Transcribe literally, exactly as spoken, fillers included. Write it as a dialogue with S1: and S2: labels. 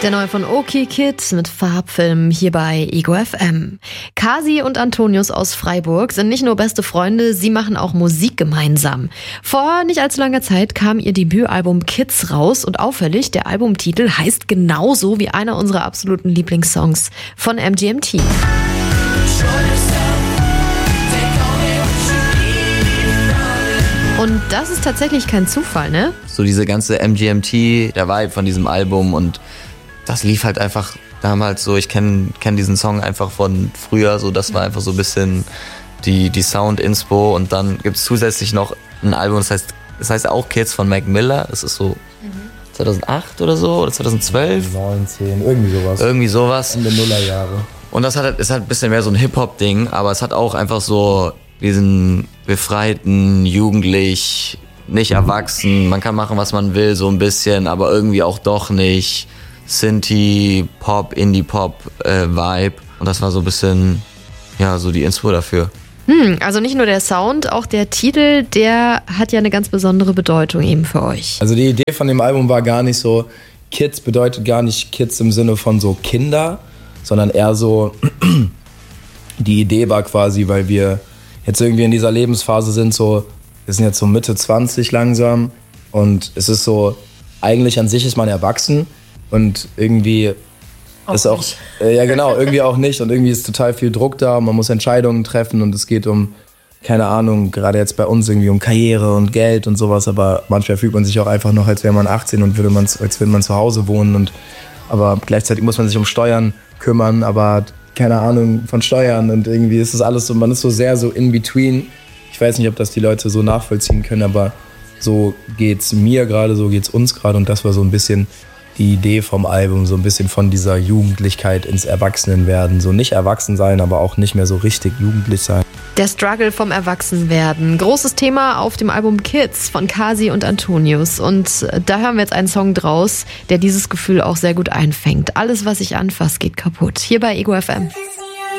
S1: Der neue von OK Kid mit Farbfilm hier bei Ego F M. Kasi und Antonius aus Freiburg sind nicht nur beste Freunde, sie machen auch Musik gemeinsam. Vor nicht allzu langer Zeit kam ihr Debütalbum Kids raus und auffällig, der Albumtitel heißt genauso wie einer unserer absoluten Lieblingssongs von M G M T. Und das ist tatsächlich kein Zufall, ne?
S2: So diese ganze M G M T, der Vibe von diesem Album, und das lief halt einfach damals so. Ich kenne kenn diesen Song einfach von früher, so das war einfach so ein bisschen die, die Sound-Inspo. Und dann gibt es zusätzlich noch ein Album, das heißt, das heißt auch Kids von Mac Miller. Das ist so zweitausendacht oder so, oder zweitausendzwölf.
S3: neunzehn, irgendwie sowas.
S2: Irgendwie sowas.
S3: Ende Nullerjahre.
S2: Und das hat, ist halt ein bisschen mehr so ein Hip-Hop-Ding, aber es hat auch einfach so diesen befreiten, jugendlich, nicht erwachsen, man kann machen, was man will, so ein bisschen, aber irgendwie auch doch nicht. Synthie, Pop, Indie-Pop-Vibe. Äh, und das war so ein bisschen, ja, so die Inspo dafür.
S1: Hm, also nicht nur der Sound, auch der Titel, der hat ja eine ganz besondere Bedeutung eben für euch.
S3: Also die Idee von dem Album war gar nicht so, Kids bedeutet gar nicht Kids im Sinne von so Kinder, sondern eher so, die Idee war quasi, weil wir jetzt irgendwie in dieser Lebensphase sind, so, wir sind jetzt so Mitte zwanzig langsam und es ist so, eigentlich an sich ist man erwachsen und irgendwie auch ist auch, äh, ja genau, irgendwie auch nicht und irgendwie ist total viel Druck da und man muss Entscheidungen treffen und es geht um, keine Ahnung, gerade jetzt bei uns irgendwie um Karriere und Geld und sowas, aber manchmal fühlt man sich auch einfach noch, als wäre man achtzehn und würde man, als würde man zu Hause wohnen und aber gleichzeitig muss man sich um Steuern kümmern, aber keine Ahnung von Steuern und irgendwie ist es alles so, man ist so sehr so in between. Ich weiß nicht, ob das die Leute so nachvollziehen können, aber so geht's mir gerade, so geht's uns gerade und das war so ein bisschen die Idee vom Album, so ein bisschen von dieser Jugendlichkeit ins Erwachsenenwerden. So nicht erwachsen sein, aber auch nicht mehr so richtig jugendlich sein.
S1: Der Struggle vom Erwachsenwerden. Großes Thema auf dem Album Kids von Kasi und Antonius. Und da hören wir jetzt einen Song draus, der dieses Gefühl auch sehr gut einfängt. Alles, was ich anfasse, geht kaputt. Hier bei Ego F M.